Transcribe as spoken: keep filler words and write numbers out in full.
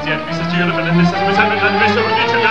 Sie hat Mister Stewart, but then this is returning and Mister Richard